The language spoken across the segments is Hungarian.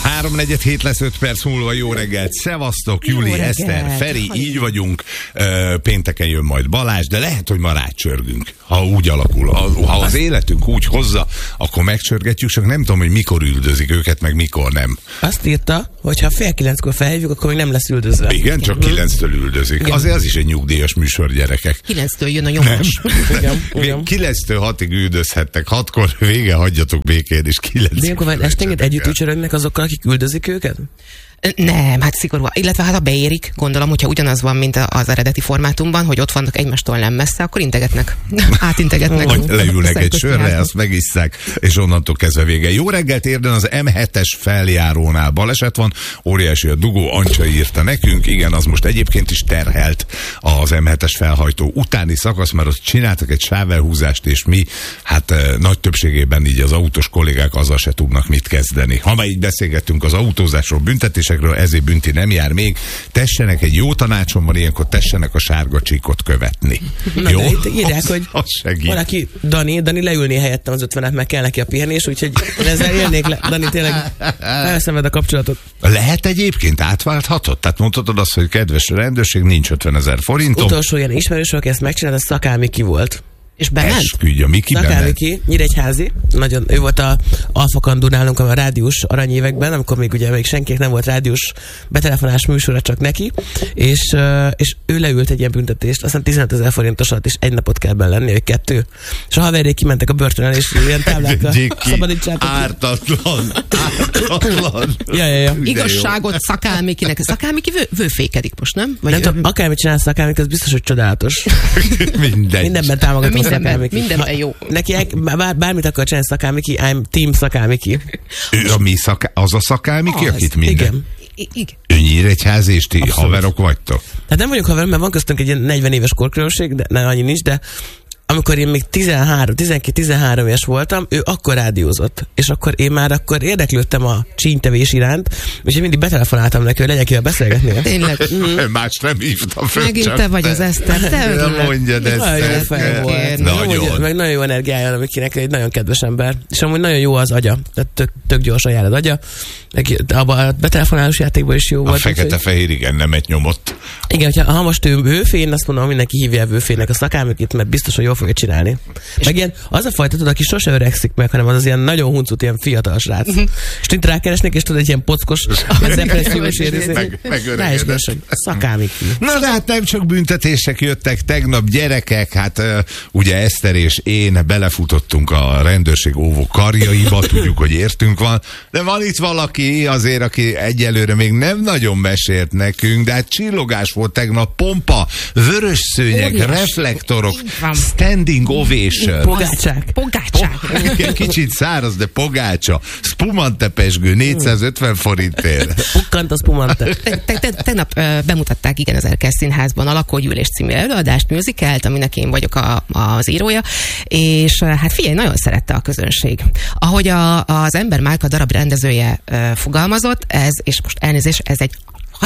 3:47 lesz 5 perc múlva, jó reggelt, szevasztok, Juli, Eszter, Feri, így vagyunk, pénteken jön majd Balázs, de lehet, hogy ma rácsörgünk, ha úgy alakul, ha az életünk úgy hozza, akkor megcsörgetjük, csak nem tudom, hogy mikor üldözik őket, meg mikor nem. Azt írta, hogy ha 8:30-kor felhívjuk, akkor még nem lesz üldözve. Igen, csak 9-től üldözik. Igen. Azért az is egy nyugdíjas műsor, gyerekek. 9-től jön a nyomás. Igen. 9-től 6-ig üldözhettek, 6-kor vége, hagyjatok békén, és 9-kor. De ilyenkor esténként együtt ücsörögnek azokkal, akik üldözik őket? Nem, hát szigorúan. Illetve hát ha beérik, gondolom, hogyha ugyanaz van, mint az eredeti formátumban, hogy ott vannak egymástól nem messze, akkor integetnek. Átintegetnek. Vagy leülnek egy sörre, azt megisszák, és onnantól kezdve vége. Jó reggelt, érden az M7-es feljárónál baleset van, óriási a dugó, Ancsa írta nekünk, igen, az most egyébként is terhelt az M7-es felhajtó utáni szakasz, mert ott csináltak egy sávelhúzást, és mi, hát nagy többségében így az autós kollégák azzal se tudnak mit kezdeni. Ha már így beszélgettünk az autózásról, büntetésekről, ezért bünti nem jár még, tessenek egy jó tanácsomban, ilyenkor tessenek a sárga csíkot követni. Na, jó? De itt írják, hogy segít. valaki, Dani leülné helyettem az 50-et, meg kell neki a pihenés, úgyhogy ezzel élnék le. Dani, tényleg elszenved a kapcsolatot. Lehet egyébként, átválthatod? Tehát mondhatod azt, hogy kedves rendőrség, nincs 50 000 forintom. Utolsó ilyen ismerősök, aki ezt megcsinálta, Szaká Miki volt. És bement? Esküdj, a Miki bement. Szaká Miki, Nyíregyházi, nagyon, ő volt a Alfakandú nálunk a rádiós aranyévekben, amikor még senkinek nem volt rádiós betelefonás műsora, csak neki, és ő leült egy ilyen büntetést, aztán 15 000 forintos és egy napot kell benne lenni, vagy 2. És a haverjék kimentek a börtönön, és ilyen táblákkal szabadítsátok. Ártatlan. Ja. Igazságot Szaká Mikinek. Szaká Miki vőfékedik most, nem? Vagy nem tudom, akármit csinál Szaká Miki, az biztos, hogy csodálatos. Mindenben támogatom. Mindenben jó. Neki bármit akar csinálni Szaká Miki, I'm team Szaká Miki. Ő az a Szaká Miki, akit minden? Igen. Ő Nyíregyházi, és ti haverok vagytok? Hát nem vagyunk haverok, mert van köztünk egy ilyen 40 éves korkülönbség, de nem annyi nincs, de amikor én még 12-13 éves voltam, ő akkor rádiózott. És akkor én már érdeklődtem a csínytevés iránt, úgyhogy mindig betelefonáltam neki, hogy legyen kivel beszélgetni. Tényleg. Más nem hívtam fel. Megint te vagy az Eszter. Nem mondjad ezt. Nagyon jó fej volt. Meg nagyon jó energiája, amikinek egy nagyon kedves ember. És amúgy nagyon jó az agya. Tehát tök gyorsan jár az agya. A betelefonálós játékban is jó volt. A fekete-fehér, igen, nemet nyomott. Igen, ha most ő vőfé, én azt mondom, mindenki hívja a vőfének a Szaká Mikit, mert biztos, hogy jól fogja csinálni. Meg ilyen, az a fajta, tudod, aki sose öregszik meg, hanem az ilyen nagyon huncut, ilyen fiatal srác. És itt rákeresnek, és tudod, egy ilyen pockos, depressziós érzés. Ráesgős, hogy Szaká Miki. Na de hát nem csak büntetések jöttek tegnap, gyerekek, hát ugye Eszter és én belefutottunk a rendőrség óvó karjaiba, tudjuk, hogy értünk van, de van itt valaki azért, aki egyelőre még nem nagyon mesélt nekünk, de hát csillogás volt tegnap, pompa, vörös szőnyeg, reflektorok, standing ovation. Pogácsák. Kicsit száraz, de pogácsa. Spumante pesgő, 450 forintért. Pukkant a spumante. Tegnap bemutatták, igen, az Erkel Színházban a Lakógyűlés című előadást, musicalt, aminek én vagyok az írója, és hát figyelj, nagyon szerette a közönség. Ahogy az Ember Márka darab rendezője fogalmazott, és most elnézés, ez egy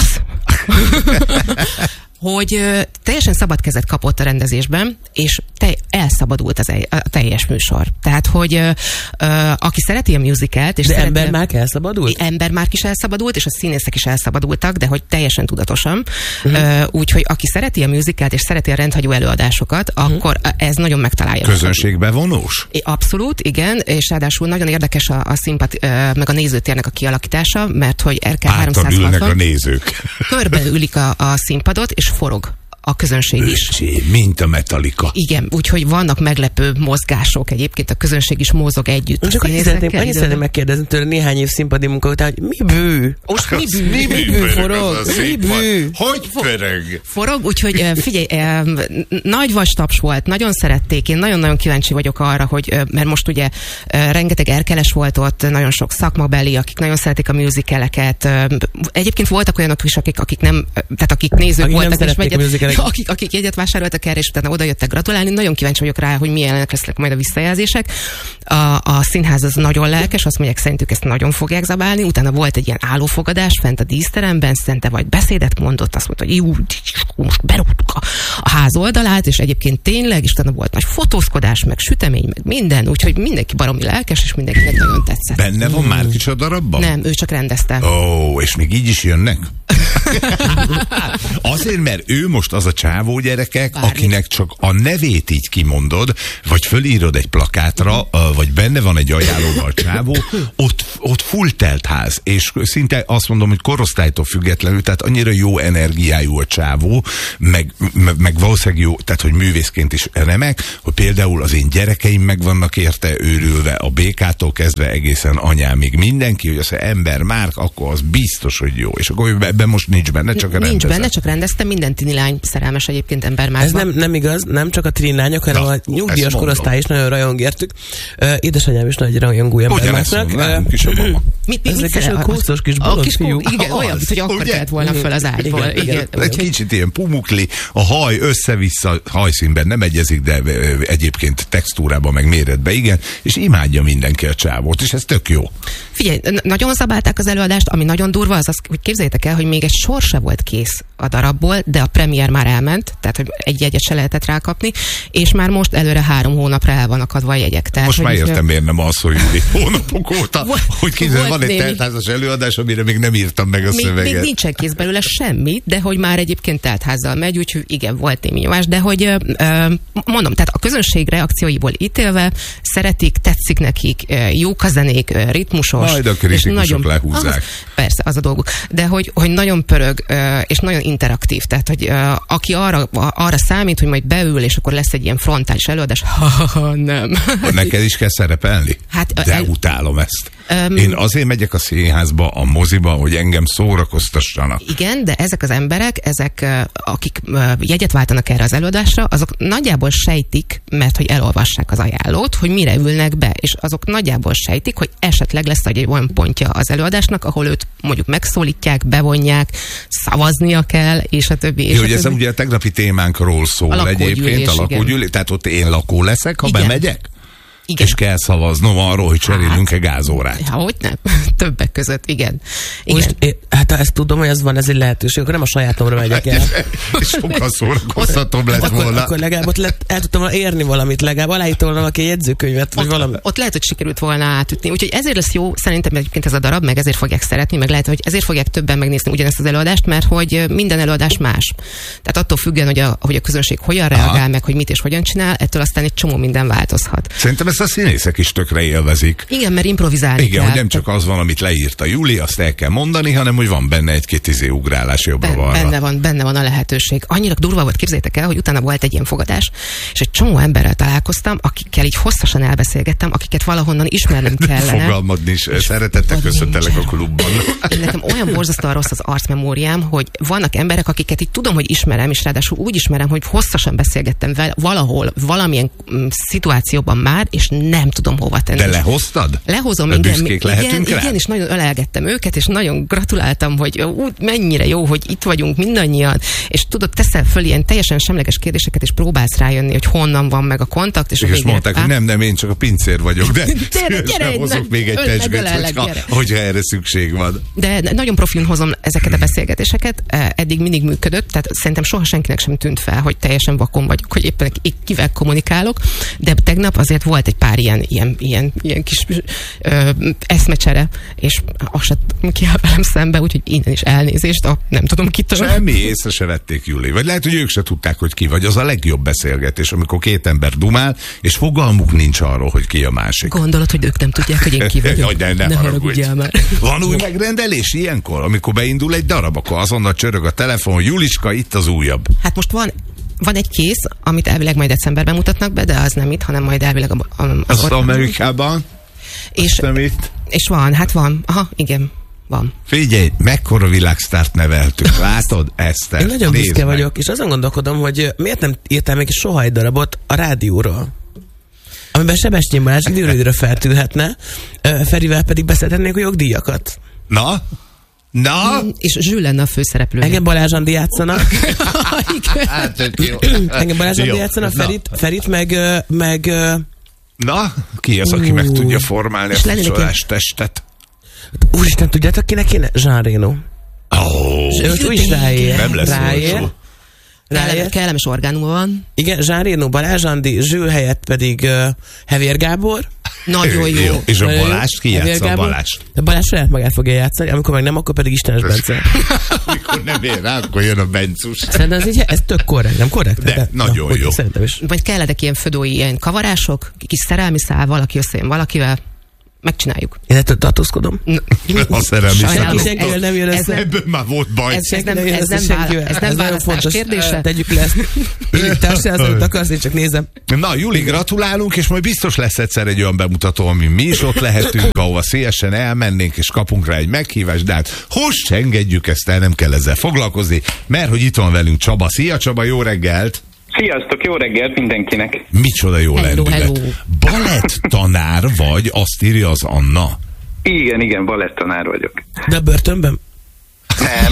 hogy teljesen szabad kezet kapott a rendezésben, és elszabadult a teljes műsor. Tehát, hogy aki szereti a musicalt, és de Ember Márk elszabadult? Ember Márk is elszabadult, és a színészek is elszabadultak, de hogy teljesen tudatosan. Úgyhogy aki szereti a musicalt, és szereti a rendhagyó előadásokat, akkor ez nagyon megtalálja. Közönségbevonós? Abszolút, igen, és ráadásul nagyon érdekes a színpad, meg a nézőtérnek a kialakítása, mert hogy RK 360... ülnek a nézők. Körbeülik a színpadot, és forog a közönség is. Mint a Metallica. Igen, úgyhogy vannak meglepő mozgások, egyébként a közönség is mozog együtt. Csak annyit szeretném megkérdezni tőle néhány év színpadi munka után, hogy mi bű? Most mi bű forog? Mi bű? Hogy pörög? Forog, úgyhogy figyelj, nagy vastaps volt, nagyon szerették, én nagyon-nagyon kíváncsi vagyok arra, hogy, mert most ugye rengeteg erkeles volt ott, nagyon sok szakmabeli, akik nagyon szeretik a musicaleket. Egyébként voltak olyanok is, akik nem, tehát akik nézők voltak, és akik jegyet vásároltak erre, és utána oda jöttek gratulálni. Nagyon kíváncsi vagyok rá, hogy milyenek lesznek majd a visszajelzések. A színház az nagyon lelkes, azt mondják, szerintük ezt nagyon fogják zabálni. Utána volt egy ilyen állófogadás fent a díszteremben, Szente vagy beszédet mondott, azt mondta, hogy jó, most berúgtuk a ház oldalát, és egyébként tényleg, és utána volt nagy fotózkodás, meg sütemény, meg minden, úgyhogy mindenki baromi lelkes, és mindenkinek nagyon tetszett. Benne van Márkis a darabban? Nem, ő csak rendezte. Ó, és még így is jönnek? Azért, mert ő most az a csávó, gyerekek, akinek csak a nevét így kimondod, vagy fölírod egy plakátra, vagy benne van egy ajánlóban a csávó, ott full telt ház, és szinte azt mondom, hogy korosztálytól függetlenül, tehát annyira jó energiájú a csávó, meg valószínűleg jó, tehát hogy művészként is remek, hogy például az én gyerekeim meg vannak érte őrülve, a békától kezdve egészen anyámig mindenki, hogy az ember Márk, akkor az biztos, hogy jó. És akkor ebben most nincs benne, csak rendezte. Nincs benne, csak rendeztem, minden tini lány szerelmes egyébként ember már. Ez nem igaz, nem csak a tini lányok, hanem a nyugdíjas korosztály is nagyon rajong értük. Édesanyám is nagy rajongója Márknak. Nálunk is a mama. Ezek is a kószos kis bolond fiúk. Igen, olyan, hogy akkor kellett volna fel az ágyból. Egy kicsit ilyen pumukli, a haj össze-vissza hajszínben nem egyezik, de egyébként textúrában meg méretben igen, és imádja mindenki a csávót, és ez tök jó. Figyelj, nagyon zabálták az előadást, ami nagyon durva, az, hogy képzeljétek el, hogy még egy sor se volt kész a darabból, de a premier már elment, tehát hogy egy jegyet se lehetett rákapni, és már most előre 3 hónapra el van akadva a jegyek. Tehát, most már értem, miért nem alszójúli hónapok óta, hogy képzel, van egy teltházas előadás, amire még nem írtam meg a szöveget. Még nincsen kész belőle semmi, de hogy már egyébként teltházzal megy, úgyhogy igen, volt némi nyomás, de hogy mondom, tehát a közönség reakcióiból ítélve szeretik, tetszik nekik, jók a zenék, ritmusos. Majd a kritikusok lehúzzák. Persze, az a dolguk. De hogy nagyon pörög, és nagyon interaktív. Tehát, hogy aki arra számít, hogy majd beül, és akkor lesz egy ilyen frontális előadás, nem. Neked is kell szerepelni? Hát, de utálom ezt. Én azért megyek a színházba, a moziba, hogy engem szórakoztassanak. Igen, de ezek az emberek, akik jegyet váltanak erre az előadásra, azok nagyjából sejtik, mert hogy elolvassák az ajánlót, hogy mire ülnek be, és azok nagyjából sejtik, hogy esetleg lesz egy olyan pontja az előadásnak, ahol őt mondjuk megszólítják, bevonják, szavaznia kell, és a többi. Jó, hogy ez ugye a tegnapi témánkról szól egyébként, a lakógyűlés, tehát ott én lakó leszek, ha igen. Bemegyek? Igen. És kell szavaznom arról, hogy cserélünk-e gázórát. Hogy nem? Többek között, igen. Most, hát ha ezt tudom, hogy az van, ez egy lehetőség, akkor nem a sajátomra megyek el. Sokkal szórakoztatóbb lett volna. Akkor legalább ott el tudtam volna érni valamit, legalább aláírtam volna valaki egy jegyzőkönyvet, vagy valami. Ott lehet, hogy sikerült volna átütni. Úgyhogy ezért lesz jó, szerintem egyébként ez a darab, meg ezért fogják szeretni, meg lehet, hogy ezért fogják többen megnézni ugyanezt az előadást, mert hogy minden előadás más. Tehát attól függően, hogy a közönség hogyan reagál, meg hogy mit és hogyan csinál, ettől aztán egy csomó minden változhat. Szerintem a színészek is tökre élvezik. Igen, mert improvizálni igen, kell. Hogy nem csak az van, amit leírta Júli, azt el kell mondani, hanem hogy van benne egy-két ugrálás jobbra-balra. Benne van a lehetőség. Annyira durva volt, képzeljétek el, hogy utána volt egy ilyen fogadás, és egy csomó emberrel találkoztam, akikkel így hosszasan elbeszélgettem, akiket valahonnan ismernem kellene. Fogalmad nincs, szeretettel köszöntelek a klubban. Én nekem olyan borzasztóan rossz az arcmemóriám, hogy vannak emberek, akiket így tudom, hogy ismerem, és ráadásul úgy ismerem, hogy hosszasan beszélgettem vele valahol, valamilyen szituációban már, és nem tudom hova tenni. De lehoztad? Lehozom, igen, és nagyon ölelgettem őket, és nagyon gratuláltam, hogy mennyire jó, hogy itt vagyunk mindannyian, és tudod, teszel föl ilyen teljesen semleges kérdéseket, és próbálsz rájönni, hogy honnan van meg a kontakt, és mondták, hogy nem, én csak a pincér vagyok, de gyere, hozok még egy pesgőt, hogyha erre szükség van. De nagyon profin hozom ezeket a beszélgetéseket, eddig mindig működött, tehát szerintem soha senkinek sem tűnt fel, hogy teljesen vakon vagyok, hogy éppen kivel kommunikálok, de tegnap azért volt egy pár ilyen kis eszmecsere, és azt sem ki áll velem szembe, úgyhogy innen is elnézést, nem tudom kitől. Semmi, észre se vették, Júli. Vagy lehet, hogy ők se tudták, hogy ki vagy. Az a legjobb beszélgetés, amikor két ember dumál, és fogalmuk nincs arról, hogy ki a másik. Gondolod, hogy ők nem tudják, hogy én ki vagyok? ne haragudj. Van új megrendelés ilyenkor? Amikor beindul egy darab, akkor azonnal csörög a telefon, Juliska, itt az újabb. Hát most van egy kész, amit elvileg majd decemberben mutatnak be, de az nem itt, hanem majd elvileg az Amerikában? És van, aha, igen. Van. Figyelj, mekkora világsztárt neveltük, látod ezt? Én nagyon büszke vagyok, és azon gondolkodom, hogy miért nem írtál még soha egy darabot a rádióról, amiben Sebestyén Balázs időről feltűnhetne, Ferivel pedig beszélhetnénk a jogdíjakat. Na? Na? És Zsül lenne a főszereplő. Engem Balázs Andi játszana. Hát, Engem Balázs Andi játszana, Ferit meg Na, ki az, aki meg tudja formálni a furcsolás testet? Úristen, tudjátok kinek kéne? Jean Reno. Ő is ráér. Nem lesz olcsó. Kellemes orgánuma van. Igen, Jean Reno, Balázs Andi, Zsül helyett pedig Hevér Gábor. Nagyon jó. És a Balázs ki játsza? Balázs? A Balázs saját magát fogja játszani, amikor meg nem, akkor pedig Istenes Bence. Amikor nem ér rá, akkor jön a Bencus. Szerintem ez tök korrekt, nem korrekt? De nagyon jó. Szerintem is. Vagy kellenek ilyen födói ilyen kavarások, kis szerelmi szál, valaki összejön valakivel, megcsináljuk. Én ettől tartózkodom. A szerelmi Senkivel nem jön össze. Ebből már volt baj. Ez nem választás kérdése. Tegyük le ezt. Te azt csinálsz, amit akarsz, én csak nézem. Na, Juli, gratulálunk, és majd biztos lesz egyszer egy olyan bemutató, ami mi is ott lehetünk, ahova szívesen elmennénk, és kapunk rá egy meghívást, de hát most engedjük ezt el, nem kell ezzel foglalkozni, mert hogy itt van velünk Csaba. Szia Csaba, jó reggelt! Sziasztok, jó reggelt mindenkinek! Micsoda jó lendület. Balett tanár vagy, azt írja az Anna. Igen, balett tanár vagyok. De a börtönben? Nem.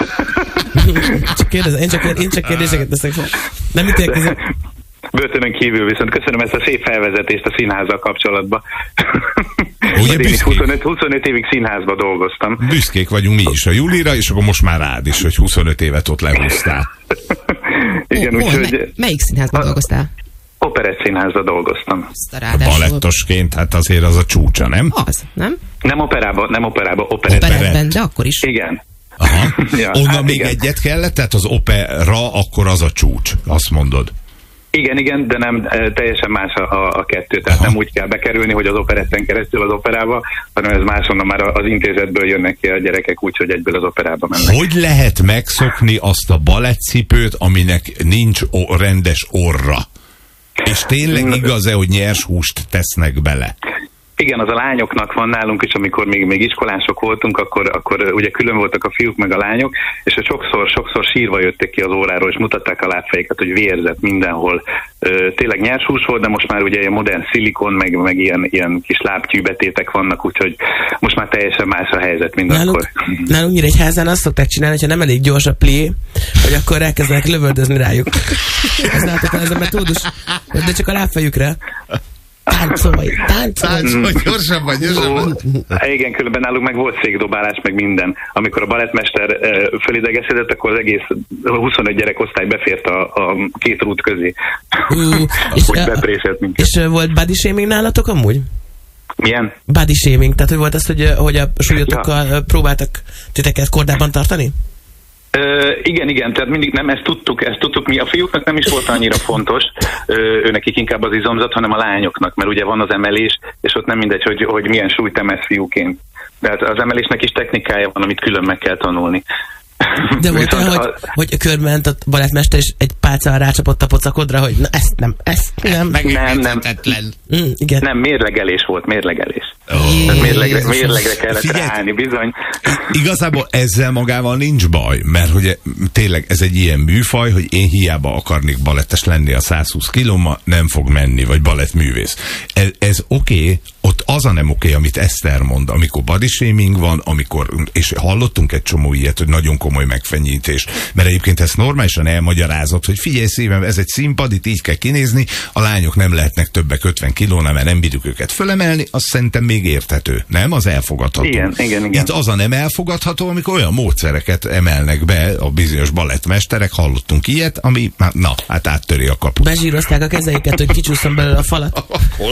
Én csak kérdéseket teszek fel. Nem ítélkezem. Börtönön kívül viszont köszönöm ezt a szép felvezetést a színházzal kapcsolatban. Ugye én is 25 évig színházban dolgoztam. Büszkék vagyunk mi is a Julira, és akkor most már rád is, hogy 25 évet ott lehúztál. Igen, úgyhogy... Melyik színházban dolgoztál? Operett színházban dolgoztam. Balettosként, hát azért az a csúcsa, nem? Az, nem? Nem operába, operettben, de akkor is. Igen. Aha. Ja, onnan hát még igen. egyet kellett, tehát az opera, akkor az a csúcs, azt mondod. Igen, de nem teljesen más a kettő. Tehát nem úgy kell bekerülni, hogy az operetten keresztül az operába, hanem ez máshonnan már az intézetből jönnek ki a gyerekek, úgyhogy egyből az operába mennek. Hogy lehet megszokni azt a balettcipőt, aminek nincs rendes orra? És tényleg igaz-e, hogy nyers húst tesznek bele? Igen, az a lányoknak van nálunk is, amikor még iskolások voltunk, akkor ugye külön voltak a fiúk meg a lányok, és sokszor sírva jöttek ki az óráról, és mutatták a lábfejüket, hogy vérzett mindenhol. Tényleg nyers hús volt, de most már ugye ilyen modern szilikon, meg ilyen kis lábtyűbetétek vannak, úgyhogy most már teljesen más a helyzet, mint akkor. Nálunk Nyíregyházán azt szokták csinálni, hogyha nem elég gyors a plié, hogy akkor elkezdenek lövöldözni rájuk. Ez a metódus, de csak a lábfejükre. Táncolj, gyorsabban. Igen, különben nálunk meg volt székdobálás, meg minden. Amikor a balettmester fölidegeskedett, akkor az egész 25 gyerekosztály befért a két rút közé. Úgy bepréselt minket. És volt body shaming nálatok amúgy? Milyen? Body shaming, tehát hogy volt az, hogy a súlyotokkal próbáltak titeket kordában tartani? Igen, tehát mindig nem, ezt tudtuk mi. A fiúknak nem is volt annyira fontos, őnekik inkább az izomzat, hanem a lányoknak, mert ugye van az emelés, és ott nem mindegy, hogy milyen súlyt emelsz fiúként. De hát az emelésnek is technikája van, amit külön meg kell tanulni. De volt olyan, hogy körment a balettmester, és egy pálcával rácsapott a pocakodra, hogy na ezt nem. Megengedhetetlen. Igen. Nem, mérlegelés volt. Tehát mérlegre kellett ráállni, bizony. Igazából ezzel magával nincs baj, mert hogy tényleg ez egy ilyen műfaj, hogy én hiába akarnék balettes lenni a 120 kilóma, nem fog menni, vagy balettművész. Ez oké, ott az a nem oké, amit Eszter mond, amikor body shaming van, és hallottunk egy csomó ilyet, hogy nagyon komoly megfenyítés, mert egyébként ezt normálisan elmagyarázott, hogy figyelj szívem, ez egy színpad, itt így kell kinézni, a lányok nem lehetnek többek 50 kilónál, mert nem bírjuk őket fölemelni, azt szerintem még érthető, nem? Az elfogadható. Igen. Itt az a nem elfogadható, amikor olyan módszereket emelnek be a bizonyos balettmesterek, hallottunk ilyet, ami, hát áttöri a kaput. Bezsírozták a kezeiket, hogy kicsúszom belőle a falat.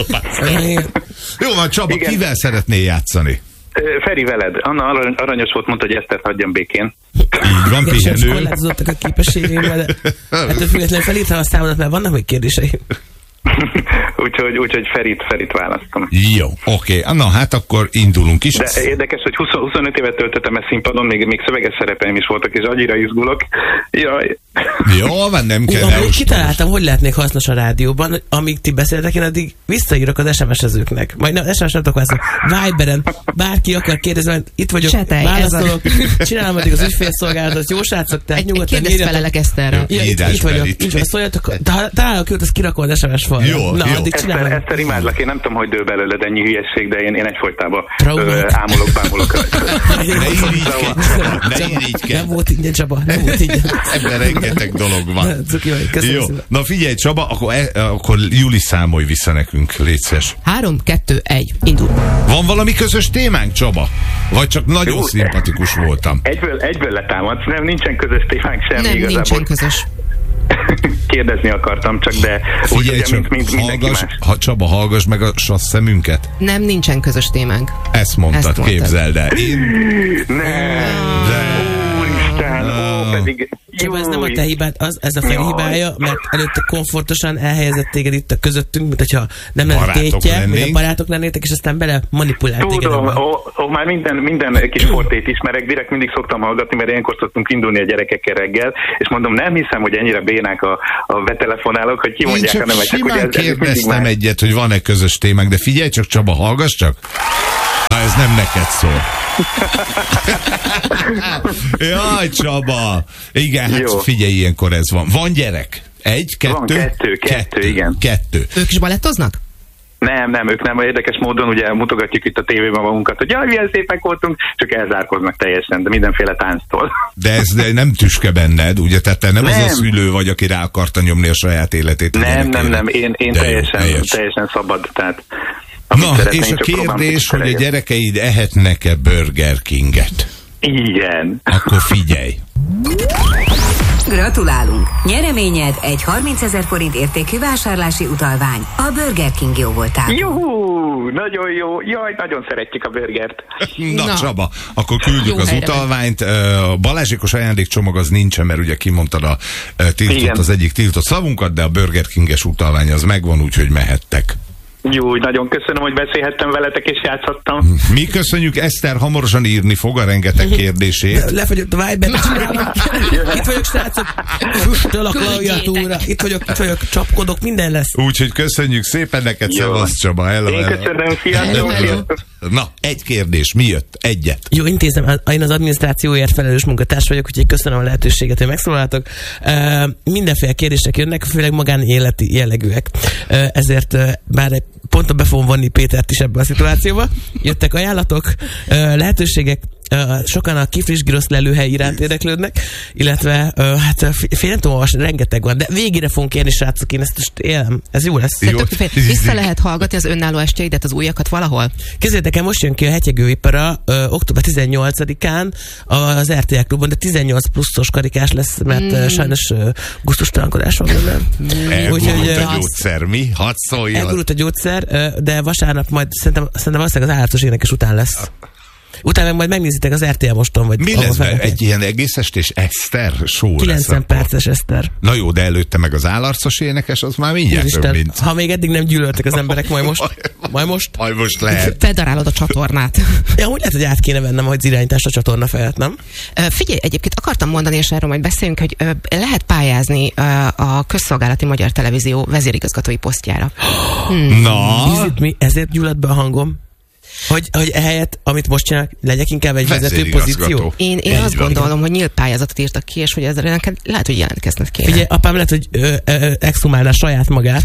Jó van, Csaba, igen. Kivel szeretnél játszani? Feri, veled. Anna aranyos volt, mondta, hogy Esztert hagyjam békén. Így van, pihenő. Korlátozottak a képességeim, de ettől függetlenül felírtam a számodat, mert vannak még kérdéseim. úgyhogy Ferit választom. Jó, oké. Na hát akkor indulunk is. De érdekes, hogy 25 évet töltöttem ezt színpadon, még szöveges szerepeim is voltak, és annyira izgulok. Jaj. Jó, van, nem kell. Kitaláltam, hogy lehetnék hasznos a rádióban, amíg ti beszéltek, én addig visszaírok az SMS-ezőknek. Majd SMS nem tudok válaszolni. Viberen, bárki akar kérdezni, itt vagyok, válaszolok, csinálom addig az ügyfélszolgálatot, jó srácok, tehát nyugodtan írjatok. Felelek Eszterre. Itt vagyok, szóljatok, találok őt, azt kirakom az SMS volna. Jó, na, jó. addig csinálom. Eszter, imádlak, én nem tudom, hogy dől belőled ennyi hülyesség, de én egyfolytában bámulok. Ne irigykedj. Nem volt ingyen, Csaba, nem volt ingyen. Ebben rengeteg dolog van. Cuki vagy, köszönöm Jó. szépen. Na figyelj, Csaba, akkor Juli számolj vissza nekünk, légy szíves. 3, 2, 1, indul. Van valami közös témánk, Csaba? Vagy csak nagyon szimpatikus voltam? Egyből letámadsz, nem, nincsen közös témánk semmi Nem, igazából. nincsen közös. Kérdezni akartam csak, de Figyelj úgy, csak, mint mindenki más. Csaba, hallgass meg a sassz szemünket. Nem, nincsen közös témánk. Ezt mondtad, képzeld el. Úristen, pedig... Csaba, ez nem a te hibád, ez a Feri hibája, mert előtte komfortosan elhelyezett téged itt a közöttünk, mint hogyha nem lenne tétje, mint a barátok lennétek, és aztán bele manipulált téged. Tudom, már minden kis fortét ismerek, direkt mindig szoktam hallgatni, mert ilyenkor szoktunk indulni a gyerekekkel reggel, és mondom, nem hiszem, hogy ennyire bénák a betelefonálók, hogy kimondják a nevet. Én csak simán kérdeztem egyet, hogy van-e közös témánk, de figyelj csak, Csaba, hallgass csak. Na, ez nem neked szól. Jaj, Csaba! Igen, hát jó. Figyelj, ilyenkor ez van. Van gyerek? 1, 2? Van kettő, igen. 2. Ők is balettoznak? Nem, ők nem. Érdekes módon ugye mutogatjuk itt a tévében magunkat, hogy jaj, milyen szépek voltunk, csak elzárkoznak teljesen, de mindenféle tánctól. De ez nem tüske benned, ugye? Tehát te nem az a szülő vagy, aki rá akarta nyomni a saját életét. Nem. Én teljesen szabad, tehát... Na, és a kérdés, hogy a gyerekeid ehetnek-e Burger Kinget? Igen. Akkor figyelj. Gratulálunk! Nyereményed egy 30 000 forint értékű vásárlási utalvány a Burger King jó voltában. Juhú, nagyon jó. Jaj, nagyon szeretjük a burgert. Na Csaba, akkor küldjük jó az helyre utalványt. A Balázsékos ajándékcsomag az nincsen, mert ugye kimondtad az egyik tiltott szavunkat, de a Burger Kinges utalvány az megvan, úgyhogy mehettek. Jó, nagyon köszönöm, hogy beszélhettem veletek és játszhattam. Mi köszönjük, Eszter hamarosan írni fog a rengeteg kérdését. Lefagyott a Viber, itt vagyok, srácok, füstöl a klaviatúra, itt vagyok, csapkodok, minden lesz. Úgyhogy köszönjük szépen neked, szevasz Csaba. Én köszönöm, sziasztok. Na, egy kérdés, mi jött? Egyet. Jó, intézem, én az adminisztrációért felelős munkatárs vagyok, úgyhogy köszönöm a lehetőséget, hogy megszólaltok. Mindenféle kérdések jönnek, főleg magánéleti jellegűek. Ezért bár ponton be fogom vonni Pétert is ebbe a szituációba. Jöttek ajánlatok, lehetőségek, sokan a kifrissgirosz lelőhely iránt érdeklődnek, illetve nem tudom, rengeteg van, de végére fogunk kérni, srácok, én ezt most élem. Ez jó lesz. Vissza lehet hallgatni az önálló estjeidet, az újakat valahol? Képzeljétek el, most jön ki a Hegyegőipara október 18-án az RTL Klubon, de 18 pluszos karikás lesz, mert sajnos gusztustalankodás van benne. Elgurult a gyógyszer, mi? Hadd szóljon. Elgurult a gyógyszer, de vasárnap majd szerintem valószínűleg az állatos énekes után lesz. Utána majd megnézitek az RTL Moston, vagy... Mi lesz egy ilyen egész estés Eszter show 90 perces Eszter. Na jó, de előtte meg az állarcos énekes, az már mindjárt több, mint... Ha még eddig nem gyűlöltek az emberek, majd most lehet. Feldarálod a csatornát. Ja, úgy lehet, hogy át kéne vennem az irányítást a csatorna felett, nem? Figyelj, egyébként akartam mondani, és erről majd beszélünk, hogy lehet pályázni a Közszolgálati Magyar Televízió vezérigazgatói posztjára. Na? Mi ezért gyulladt be a hangom? Hogy ehelyett, amit most csinálok, legyek inkább egy vezető pozíció? Én azt gondolom, hogy nyílt pályázatot írtak ki, és hogy ezzel neked lehet, hogy jelentkezned kéne. Ugye, apám lehet, hogy exhumálná saját magát,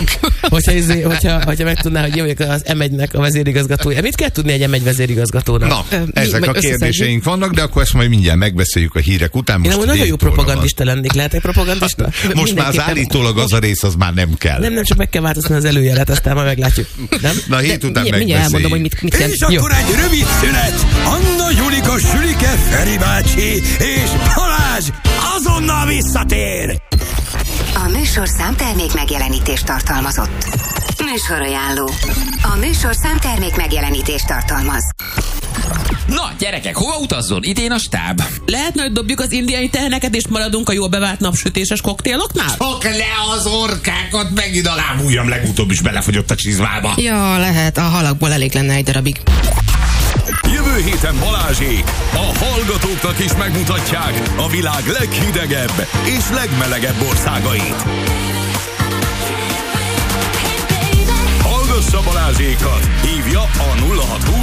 hogyha megtudná, hogy én vagyok az M1-nek a vezérigazgatója. Mit kell tudni egy M1 vezérigazgatónak? Na, ezek a kérdéseink vannak, de akkor ezt majd mindjárt megbeszéljük a hírek után. Én nagyon jó propagandista lennék. Lehetek propagandista? Most már az állítólag az a rész, az már nem kell. Nem, csak meg kell változtatni az előjelet, aztán majd meglátjuk. Nem? Na, hét után megbeszéljük. Elmondom, hogy mit kell. És akkor egy rövid szünet. Anna, Julika, Sülike, Feri bácsi és Balázs azonnal visszatér. A műsor számtermék megjelenítést tartalmazott. Műsorajánló. A műsor számtermék megjelenítést tartalmaz. Na, gyerekek, hova utazzon? Idén a stáb. Lehetne, hogy dobjuk az indiai teheneket, és maradunk a jól bevált napsütéses koktéloknál? Csak le az orkákat, megint a lábujjam legutóbb is belefogyott a csizmába. Ja, lehet, a halakból elég lenne egy darabig. Jövő héten Balázsék a hallgatóknak is megmutatják a világ leghidegebb és legmelegebb országait. Hallgassa Balázsékat, hívja a 0620